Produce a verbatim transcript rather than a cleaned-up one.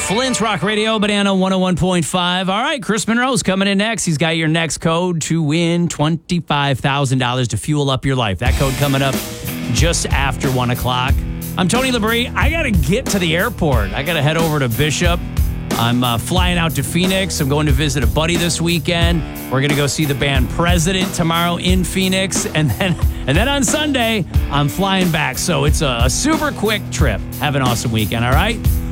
Flint's Rock Radio, Banana one oh one point five. All right, Chris Monroe's coming in next. He's got your next code to win twenty-five thousand dollars to fuel up your life. That code coming up just after one o'clock. I'm Tony Labrie. I got to get to the airport. I got to head over to Bishop. I'm uh, flying out to Phoenix. I'm going to visit a buddy this weekend. We're going to go see the band President tomorrow in Phoenix. And then and then on Sunday, I'm flying back. So it's a, a super quick trip. Have an awesome weekend, all right?